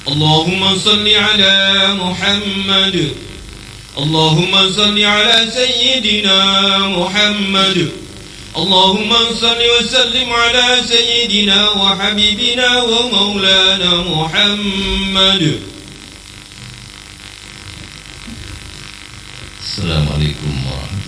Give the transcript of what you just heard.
اللهم صل على محمد. اللهم صل على سيدنا محمد. اللهم صل وسلم على سيدنا وحبيبنا ومولانا محمد. السلام عليكم ورحمة الله.